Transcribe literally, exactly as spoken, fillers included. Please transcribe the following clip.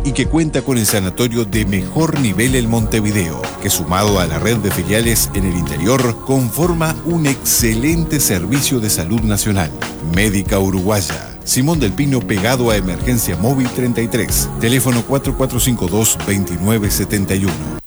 y que cuenta con el sanatorio de mejor nivel en Montevideo, que sumado a la red de filiales en el interior, conforma un excelente servicio de salud nacional. Médica Uruguaya. Simón del Pino, pegado a Emergencia Móvil treinta y tres. Teléfono cuatro cuatro cinco dos, dos nueve siete uno.